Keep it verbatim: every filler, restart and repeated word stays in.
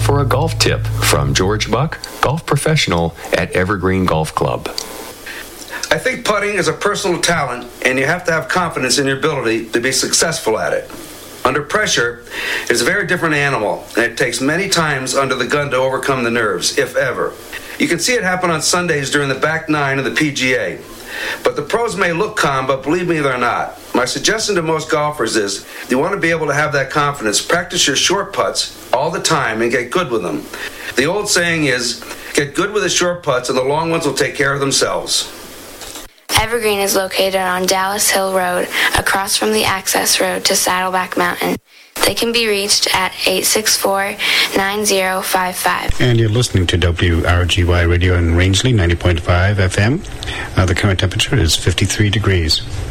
for a golf tip from George Buck, golf professional at Evergreen Golf Club. I think putting is a personal talent, and you have to have confidence in your ability to be successful at it. Under pressure, it's a very different animal, and it takes many times under the gun to overcome the nerves, if ever. You can see it happen on Sundays during the back nine of the P G A. But the pros may look calm, but believe me, they're not. My suggestion to most golfers is, you want to be able to have that confidence, practice your short putts all the time and get good with them. The old saying is, get good with the short putts and the long ones will take care of themselves. Evergreen is located on Dallas Hill Road, across from the access road to Saddleback Mountain. They can be reached at eight six four, nine zero five five. And you're listening to W R G Y Radio in Rangeley, ninety point five F M. Uh, the current temperature is fifty-three degrees.